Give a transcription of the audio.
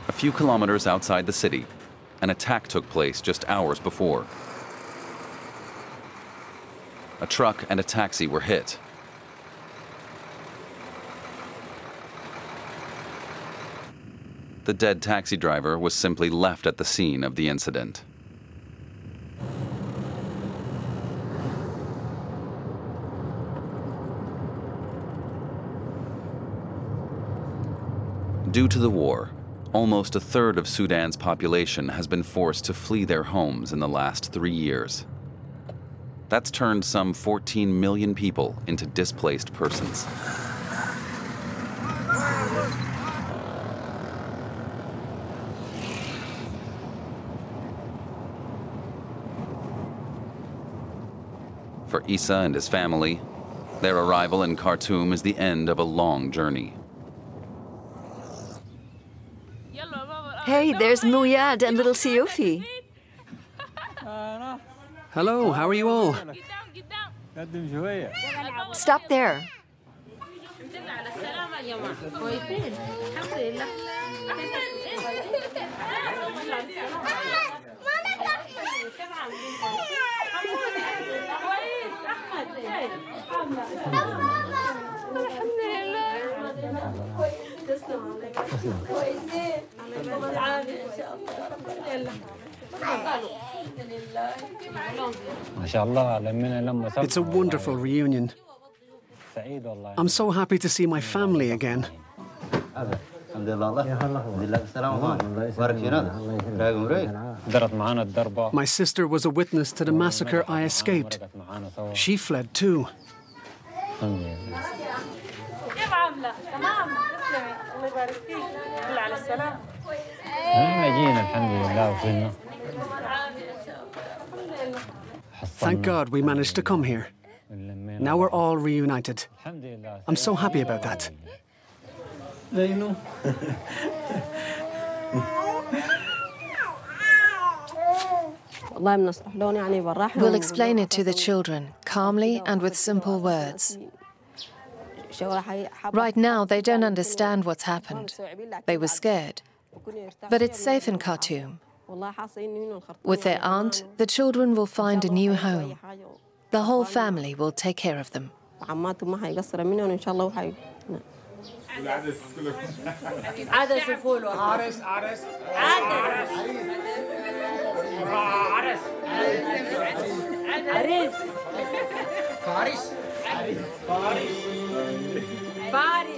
A few kilometers outside the city, an attack took place just hours before. A truck and a taxi were hit. The dead taxi driver was simply left at the scene of the incident. Due to the war, almost a third of Sudan's population has been forced to flee their homes in the last 3 years. That's turned some 14 million people into displaced persons. For Isa and his family, their arrival in Khartoum is the end of a long journey. Hey, there's Muyad and little Sioufi. Hello, how are you all? Stop there. It's a wonderful reunion. I'm so happy to see my family again. My sister was a witness to the massacre I escaped. She fled too. Thank God we managed to come here. Now we're all reunited. I'm so happy about that. We'll explain it to the children, calmly and with simple words. Right now, they don't understand what's happened. They were scared. But it's safe in Khartoum. With their aunt, the children will find a new home. The whole family will take care of them. فارس